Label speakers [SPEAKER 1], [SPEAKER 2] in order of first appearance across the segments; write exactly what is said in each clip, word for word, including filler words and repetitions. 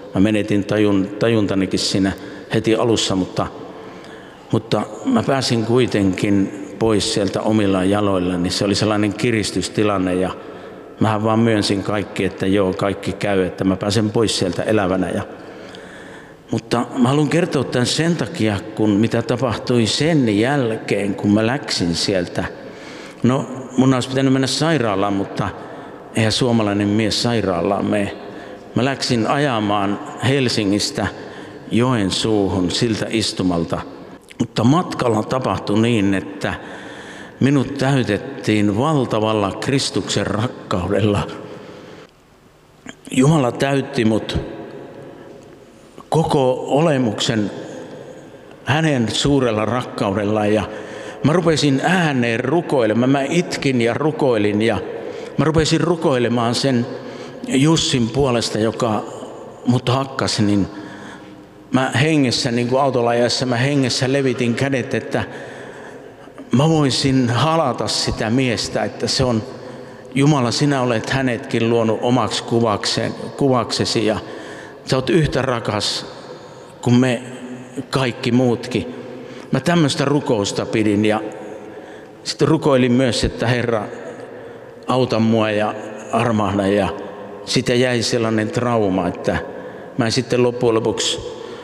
[SPEAKER 1] Mä menetin tajun, tajuntanikin siinä heti alussa, mutta, mutta mä pääsin kuitenkin pois sieltä omilla jaloilla, niin se oli sellainen kiristystilanne ja mähän vaan myönsin kaikki, että joo, kaikki käy, että mä pääsen pois sieltä elävänä. Ja, mutta mä haluan kertoa tämän sen takia, kun mitä tapahtui sen jälkeen, kun mä läksin sieltä. No, mun olisi pitänyt mennä sairaalaan, mutta eihän suomalainen mies sairaalaan mene. Mä läksin ajamaan Helsingistä Joensuuhun siltä istumalta. Mutta matkalla tapahtui niin, että minut täytettiin valtavalla Kristuksen rakkaudella. Jumala täytti mut koko olemuksen hänen suurella rakkaudellaan ja mä rupesin ääneen rukoilemaan. Mä itkin ja rukoilin ja mä rupesin rukoilemaan sen Jussin puolesta, joka mut hakkasi, niin mä hengessä, niin kuin autolla ajaessa, mä hengessä levitin kädet, että mä voisin halata sitä miestä, että se on Jumala, sinä olet hänetkin luonut omaksi kuvakseen, kuvaksesi ja sä oot yhtä rakas kuin me kaikki muutkin. Mä tämmöistä rukousta pidin ja sitten rukoilin myös, että Herra, auta mua ja armahda ja siitä jäi sellainen trauma, että mä en sitten loppujen lopuksi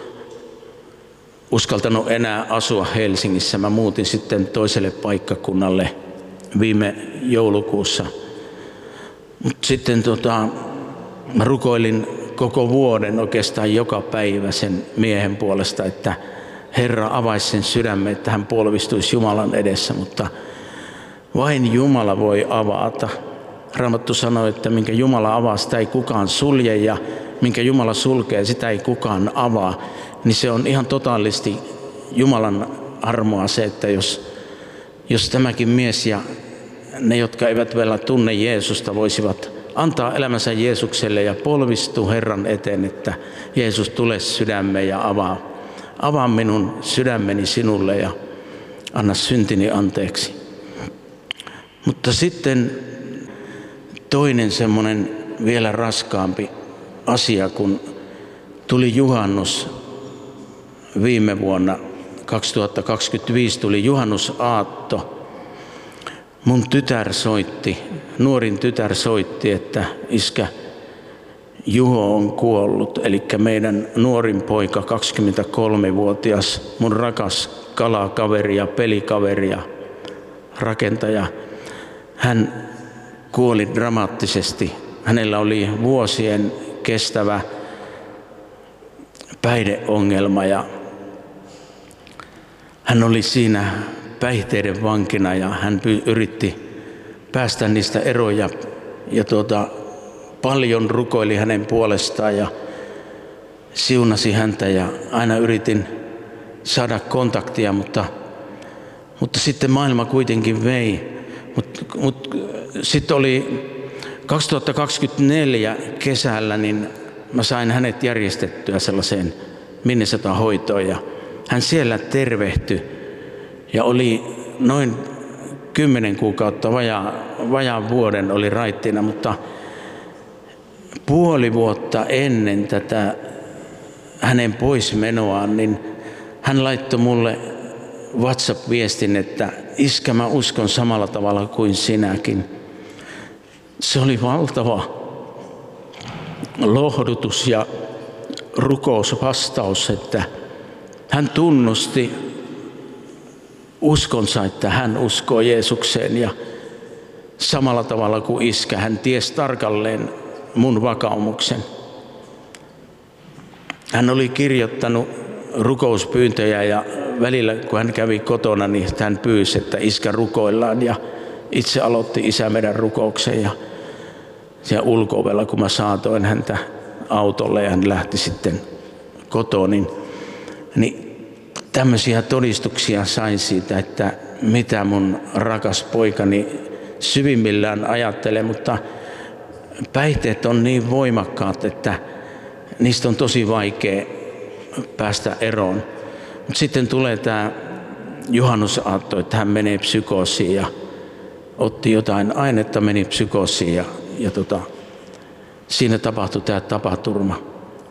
[SPEAKER 1] uskaltanut enää asua Helsingissä. Mä muutin sitten toiselle paikkakunnalle viime joulukuussa. Mutta sitten tota, mä rukoilin koko vuoden oikeastaan joka päivä sen miehen puolesta, että Herra avaisi sen sydämen, että hän polvistuisi Jumalan edessä, mutta vain Jumala voi avata. Raamattu sanoi, että minkä Jumala avaa, sitä ei kukaan sulje ja minkä Jumala sulkee, sitä ei kukaan avaa. Niin se on ihan totaalisti Jumalan armoa se, että jos, jos tämäkin mies ja ne, jotka eivät vielä tunne Jeesusta, voisivat antaa elämänsä Jeesukselle ja polvistua Herran eteen, että Jeesus tule sydämeen ja avaa, avaa minun sydämeni sinulle ja anna syntini anteeksi. Mutta sitten toinen semmoinen vielä raskaampi asia, kun tuli juhannus viime vuonna kaksituhattakaksikymmentäviisi, tuli juhannusaatto. Mun tytär soitti, nuorin tytär soitti, että iskä Juho on kuollut. Eli meidän nuorin poika, kaksikymmentäkolmevuotias, mun rakas kalakaveri ja pelikaveri ja rakentaja. Hän kuoli dramaattisesti. Hänellä oli vuosien kestävä päihdeongelma ja hän oli siinä päihteiden vankina ja hän yritti päästä niistä eroon ja, ja tuota, paljon rukoili hänen puolestaan ja siunasi häntä ja aina yritin saada kontaktia, mutta, mutta sitten maailma kuitenkin vei. Mut, mut, sitten oli kaksituhattakaksikymmentäneljä kesällä, niin mä sain hänet järjestettyä sellaiseen Minnesota-hoitoon ja hän siellä tervehtyi ja oli noin kymmenen kuukautta, vajaa, vajaan vuoden oli raittina, mutta puoli vuotta ennen tätä hänen poismenoaan, niin hän laittoi mulle WhatsApp-viestin, että iskä, mä uskon samalla tavalla kuin sinäkin. Se oli valtava lohdutus ja rukousvastaus, että hän tunnusti uskonsa, että hän uskoo Jeesukseen ja samalla tavalla kuin iskä, hän tiesi tarkalleen mun vakaumuksen. Hän oli kirjoittanut rukouspyyntöjä ja välillä kun hän kävi kotona, niin hän pyysi, että iskä rukoillaan ja itse aloitti Isä meidän rukouksen ja siellä ulko-ovella, kun mä saatoin häntä autolle ja hän lähti sitten kotoon, niin, niin tämmöisiä todistuksia sain siitä, että mitä mun rakas poikani syvimmillään ajattelee, mutta päihteet on niin voimakkaat, että niistä on tosi vaikea päästä eroon. Mutta sitten tulee tämä juhannusaatto, että hän menee psykoosiin ja otti jotain ainetta, meni psykoosiin ja, ja tota, siinä tapahtui tämä tapaturma.